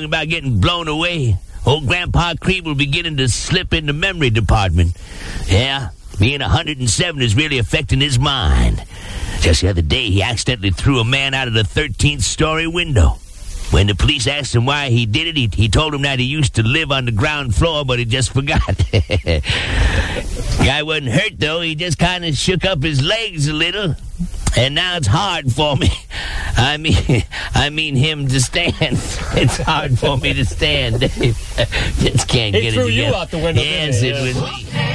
talking about getting blown away. Old Grandpa Creeble beginning to slip in the memory department. Yeah, being 107 is really affecting his mind. Just the other day, he accidentally threw a man out of the 13th story window. When the police asked him why he did it, he told them that he used to live on the ground floor, but he just forgot. Guy wasn't hurt, though. He just kind of shook up his legs a little. And now it's hard for me. I mean him to stand. It's hard for me to stand. Just can't get it together. He threw you out the window. Yes, it was me.